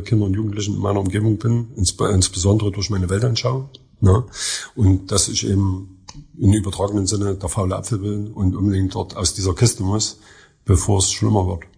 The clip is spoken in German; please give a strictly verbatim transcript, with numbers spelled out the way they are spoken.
Kindern und Jugendlichen in meiner Umgebung bin, insbesondere durch meine Weltanschauung. Ne? Und dass ich eben im übertragenen Sinne der faule Apfel bin und unbedingt dort aus dieser Kiste muss, bevor es schlimmer wird.